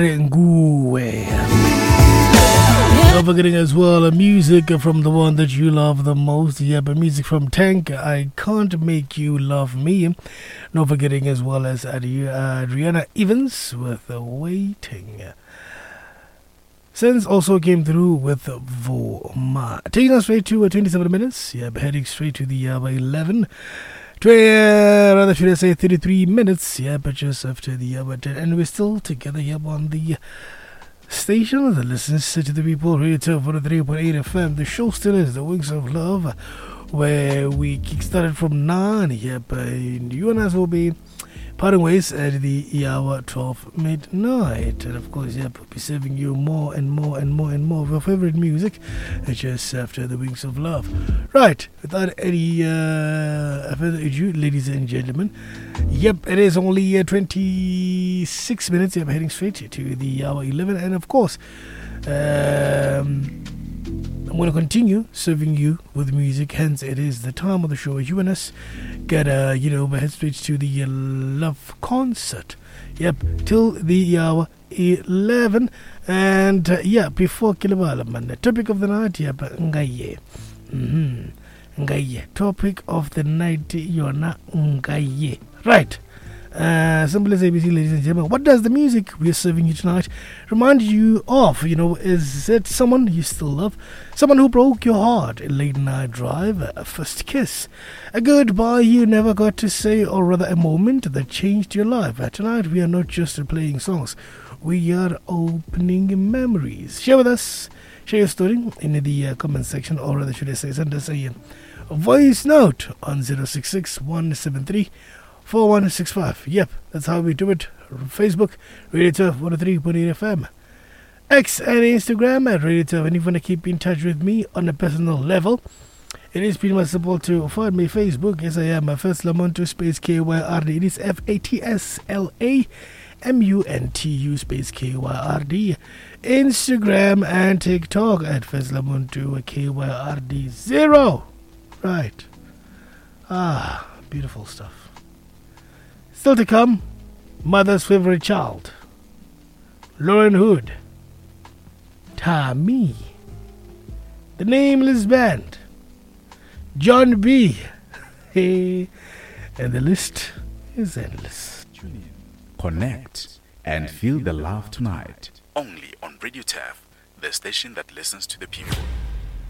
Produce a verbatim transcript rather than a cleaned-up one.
Nguwe. Not forgetting as well uh, music from the one that you love the most. Yeah, but music from Tank, I Can't Make You Love Me. Not forgetting as well as Adi- uh, Adriana Evans with uh, Waiting. Sense also came through with Voma. Taking us straight to uh, twenty-seven minutes. Yeah, heading straight to the hour eleven. twenty, uh, rather should I say thirty-three minutes. Yeah, but just after the hour ten. And we're still together here on the station that listens to the people. Radio forty-three point eight F M. The show still is The Wings of Love, where we kickstarted from nine. Yep, and you and us will be parting ways at the hour twelve midnight. And of course, yep, we'll be serving you more and more and more and more of your favorite music just after The Wings of Love. Right, without any uh, further ado, ladies and gentlemen, yep, it is only uh, twenty-six minutes. I'm heading straight to the hour eleven. And of course, um, I'm going to continue serving you with music. Hence, it is the time of the show. You and us get, uh, you know, head straight to the uh, love concert. Yep, till the hour eleven. And uh, yeah, before Kilabala, man, the topic of the night, yep, Ngaye. Mm-hmm. Ngaye. Topic of the night, Yona Ngaye. Right. Uh, simple as A B C, ladies and gentlemen. What does the music we're serving you tonight remind you of? You know, is it someone you still love? Someone who broke your heart? A late night drive? A first kiss? A goodbye you never got to say? Or rather, a moment that changed your life? Uh, tonight, we are not just playing songs. We are opening memories. Share with us. Share your story in the uh, comment section. Or rather, should I say, send us a, a voice note on zero six six, one seven three, four one six five. Yep, that's how we do it. Facebook, Radio Turf one oh three point eight F M. X and Instagram at Radio Turf. And if you want to keep in touch with me on a personal level, it is pretty much simple to find me Facebook. Yes, I am. My first Lamontu space K Y R D. It is F A T S L A M U N T U space K Y R D. Instagram and TikTok at first Lamontu K Y R D zero. Right. Ah, beautiful stuff. Still to come, Mother's Favorite Child, Lauren Hood, Tommy, The Nameless Band, John B. Hey, and the list is endless. Tune in, connect, and feel the love tonight. Only on Radio Turf, the station that listens to the people.